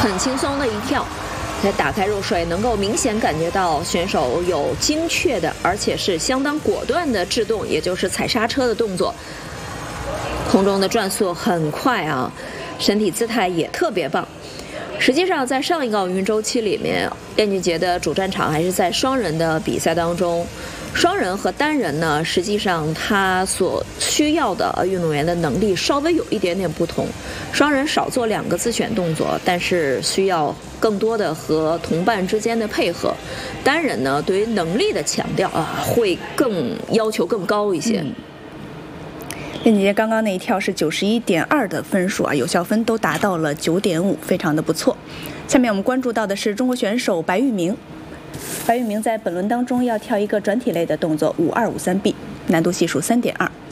很轻松的一跳。在打开入水，能够明显感觉到选手有精确的，而且是相当果断的制动，也就是踩刹车的动作。空中的转速很快啊，身体姿态也特别棒。实际上，在上一个奥运周期里面，练俊杰的主战场还是在双人的比赛当中。双人和单人呢，实际上他所需要的运动员的能力稍微有一点点不同。双人少做2个自选动作，但是需要更多的和同伴之间的配合。单人呢，对于能力的强调会更要求更高一些。 练俊杰刚刚那一跳是91.2的分数啊，有效分都达到了9.5，非常的不错。下面我们关注到的是中国选手白玉明。白玉明在本轮当中要跳一个转体类的动作5253B，难度系数3.2。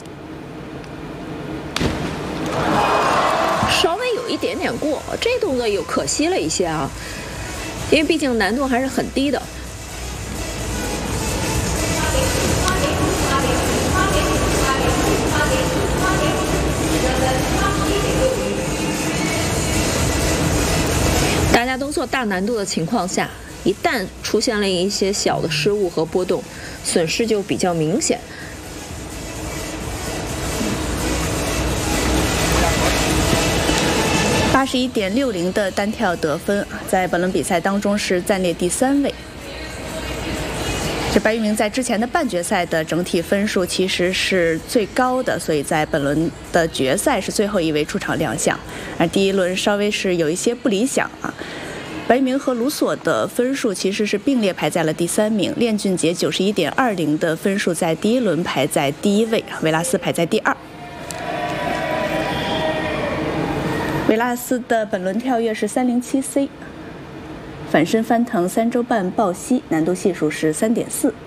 稍微有一点点过，这动作有可惜了一些啊，因为毕竟难度还是很低的。大家都做大难度的情况下，一旦出现了一些小的失误和波动，损失就比较明显。 81.60的单跳得分，在本轮比赛当中是暂列第3位。这白玉明在之前的半决赛的整体分数其实是最高的，所以在本轮的决赛是最后一位出场亮相，而第一轮稍微是有一些不理想啊。白玉明和卢索的分数其实是并列排在了第3名，练俊杰91.20的分数在第一轮排在第1位，维拉斯排在第2。维拉斯的本轮跳跃是307C， 反身翻腾3周半抱膝，难度系数是3.4。